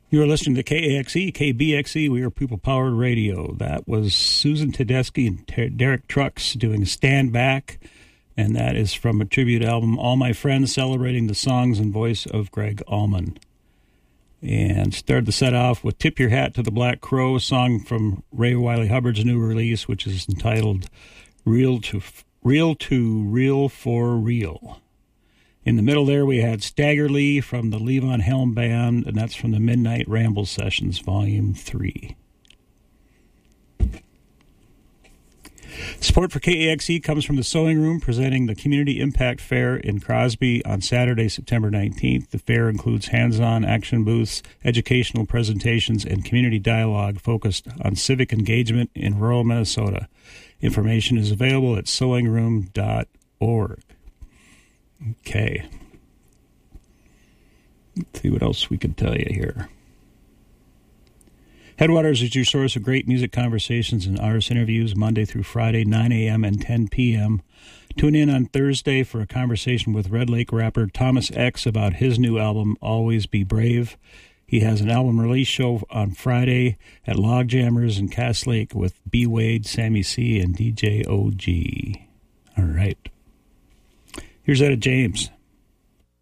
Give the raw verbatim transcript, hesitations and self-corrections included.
You are listening to K A X E, K B X E. We are people-powered radio. That was Susan Tedeschi and Ter- Derek Trucks doing Stand Back, and that is from a tribute album, All My Friends, celebrating the songs and voice of Greg Allman. And started the set off with Tip Your Hat to the Black Crow, a song from Ray Wiley Hubbard's new release, which is entitled Real to Real to Real for Real. In the middle there, we had Stagger Lee from the Levon Helm Band, and that's from the Midnight Ramble Sessions, Volume three. Support for K A X E comes from the Sewing Room, presenting the Community Impact Fair in Crosby on Saturday, September nineteenth. The fair includes hands-on action booths, educational presentations, and community dialogue focused on civic engagement in rural Minnesota. Information is available at sewing room dot org. Okay. Let's see what else we could tell you here. Headwaters is your source of great music conversations and artist interviews Monday through Friday, nine a.m. and ten p.m. Tune in on Thursday for a conversation with Red Lake rapper Thomas X about his new album, Always Be Brave. He has an album release show on Friday at Log Jammers in Cass Lake with B. Wade, Sammy C., and D J O G. All right. Here's Etta James.